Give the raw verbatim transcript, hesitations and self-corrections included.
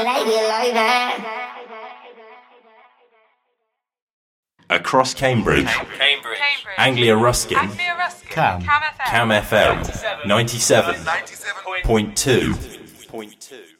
like it like that. Across Cambridge, Cambridge, Anglia Ruskin, Anglia Ruskin, Cam. Cam F M, Cam F M, ninety-seven point two.